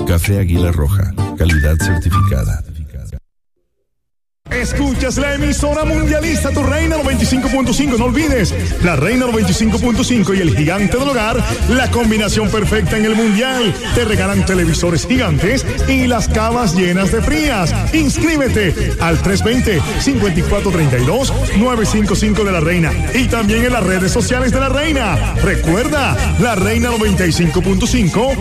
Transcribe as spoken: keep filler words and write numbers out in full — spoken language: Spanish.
Café Águila Roja, calidad certificada. Escuchas la emisora mundialista Tu Reina noventa y cinco punto cinco. No olvides, la Reina noventa y cinco punto cinco y el Gigante del Hogar, la combinación perfecta en el mundial. Te regalan televisores gigantes y las cavas llenas de frías. Inscríbete al tres dos cero, cinco cuatro tres dos, nueve cinco cinco de la Reina y también en las redes sociales de la Reina. Recuerda, la Reina noventa y cinco punto cinco